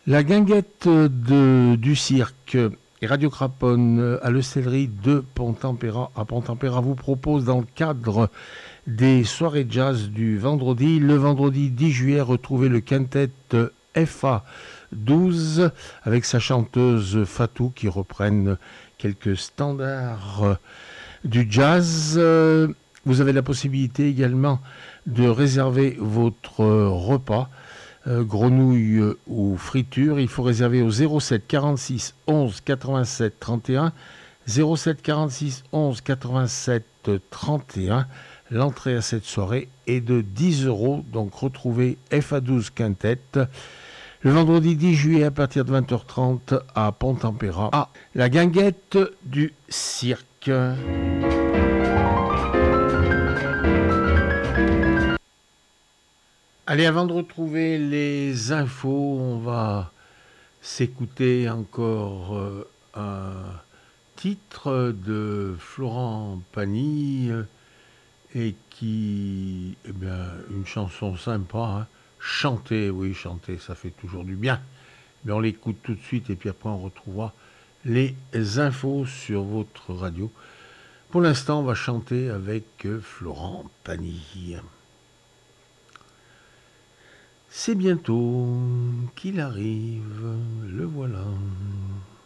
La guinguette du cirque et Radio Craponne à l'Hostellerie de Pontempéra à Pontempéra vous propose dans le cadre des soirées jazz du vendredi, le vendredi 10 juillet, retrouver le quintet FA 12 avec sa chanteuse Fatou qui reprennent quelques standards du jazz. Vous avez la possibilité également de réserver votre repas, grenouille ou friture. Il faut réserver au 07 46 11 87 31. 07 46 11 87 31. L'entrée à cette soirée est de 10 €. Donc retrouvez FA12 Quintet le vendredi 10 juillet à partir de 20h30 à Pontempéra. Ah, la guinguette du cirque. Allez, avant de retrouver les infos, on va s'écouter encore un titre de Florent Pagny et qui, eh bien, une chanson sympa, hein. Chanter, oui, chanter, ça fait toujours du bien. Mais on l'écoute tout de suite et puis après on retrouvera les infos sur votre radio. Pour l'instant, on va chanter avec Florent Pagny. C'est bientôt qu'il arrive, le voilà.